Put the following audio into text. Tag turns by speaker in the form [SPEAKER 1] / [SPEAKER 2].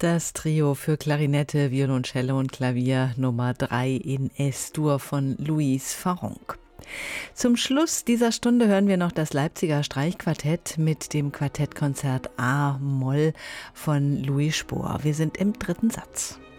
[SPEAKER 1] Das Trio für Klarinette, Violoncello und Klavier Nummer 3 in S-Dur von Louise Farrenc. Zum Schluss dieser Stunde hören wir noch das Leipziger Streichquartett mit dem Quartettkonzert A-Moll von Louis Spohr. Wir sind im dritten Satz.